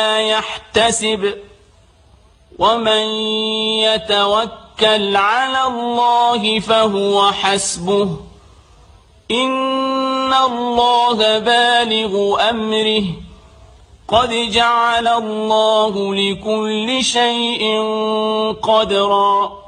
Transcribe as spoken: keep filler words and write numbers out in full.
يحتسب ومن يتوكل على الله فهو حسبه إن الله بالغ أمره قد جعل الله لكل شيء قدرا.